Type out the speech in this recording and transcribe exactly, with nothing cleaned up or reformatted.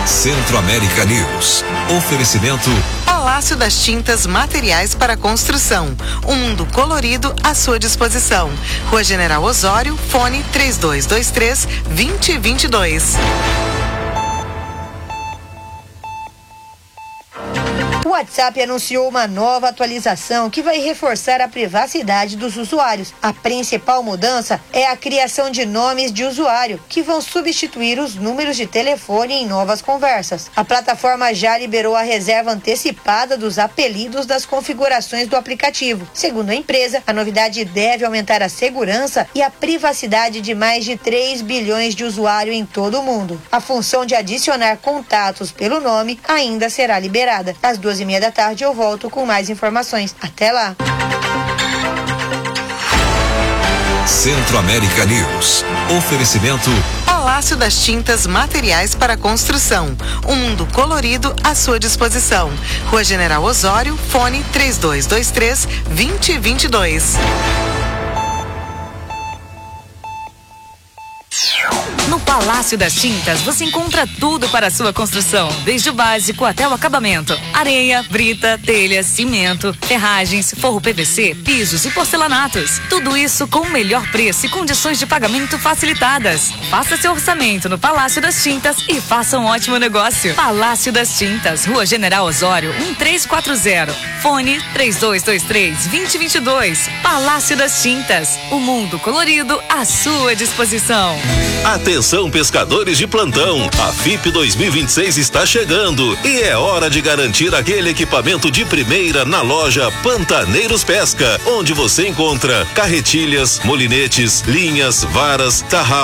Centro-América News. Oferecimento Palácio das Tintas Materiais para Construção. Um mundo colorido à sua disposição. Rua General Osório, fone três dois dois três, dois zero dois dois. O WhatsApp anunciou uma nova atualização que vai reforçar a privacidade dos usuários. A principal mudança é a criação de nomes de usuário, que vão substituir os números de telefone em novas conversas. A plataforma já liberou a reserva antecipada dos apelidos das configurações do aplicativo. Segundo a empresa, a novidade deve aumentar a segurança e a privacidade de mais de três bilhões de usuários em todo o mundo. A função de adicionar contatos pelo nome ainda será liberada. Às duas e meia da tarde eu volto com mais informações. Até lá! Centro-América News. Oferecimento Palácio das Tintas Materiais para Construção. Um mundo colorido à sua disposição. Rua General Osório, fone três dois dois três, dois zero dois dois. No Palácio das Tintas você encontra tudo para a sua construção, desde o básico até o acabamento: areia, brita, telhas, cimento, ferragens, forro P V C, pisos e porcelanatos. Tudo isso com o melhor preço e condições de pagamento facilitadas. Faça seu orçamento no Palácio das Tintas e faça um ótimo negócio. Palácio das Tintas, Rua General Osório, um três quatro zero. Fone três dois dois três, dois zero dois dois. Palácio das Tintas, o mundo colorido à sua disposição. Atenção, pescadores de plantão, a F I P dois mil e vinte e seis está chegando e é hora de garantir aquele equipamento de primeira na loja Pantaneiros Pesca, onde você encontra carretilhas, molinetes, linhas, varas, tarrafas,